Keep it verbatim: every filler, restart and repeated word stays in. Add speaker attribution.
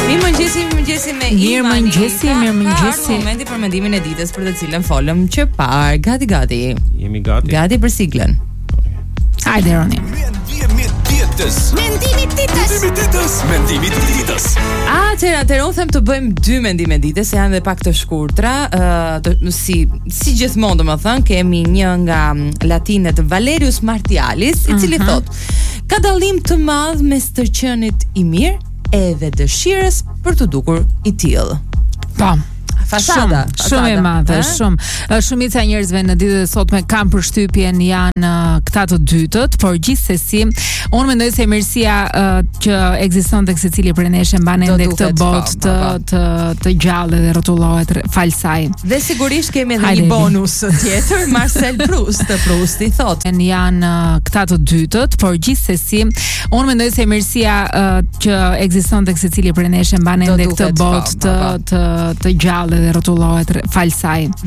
Speaker 1: Mirëmëngjesi, mirëmëngjesi me Imani.
Speaker 2: Mirëmëngjesi, mirëmëngjesi.
Speaker 1: Momenti për mendimin e ditës për të cilën folëm që parë. Gati, gati.
Speaker 3: Jemi gati.
Speaker 1: Gati për siglën.
Speaker 2: Hajde Roni.
Speaker 4: Mendimi i ditës.
Speaker 5: Mendimi i ditës.
Speaker 4: Mendimi i ditës. Mendimi i ditës.
Speaker 1: Atëherë, atëherë unë them të bëjmë dy mendime ditës, se janë dhe pak të shkurtra, uh, të, si si gjithmonë domethënë kemi një nga latinet Valerius Martialis, i cili uh-huh. thot: ka dallim të madh mes të qenit i mirë edhe dëshirës për të dukur i tillë.
Speaker 2: Po.
Speaker 1: Fasada,
Speaker 2: shumë, shumë e madhe, shumë. Shumica e njerëzve në ditët e sotme kanë përshtypjen janë uh, këta të dytët, por gjithsesi unë mendoj se mirësia uh, që ekziston tek secili prej nesh mban ende këtë botë të, të të gjallë dhe rrotullohet fal saj.
Speaker 1: Dhe sigurisht kemi edhe një bonus tjetër, Marcel Proust, të Prousti thotë
Speaker 2: janë uh, këta të dytët, por gjithsesi unë mendoj se mirësia uh, që ekziston tek secili prej nesh mban ende këtë botë të, të të gjallë dhe rrotullohet fal saj.